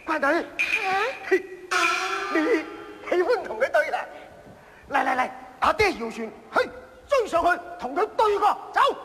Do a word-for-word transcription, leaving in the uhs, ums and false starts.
乖女，你喜歡同佢對啦？嚟嚟嚟，阿爹搖船，去追上去同佢對過，走！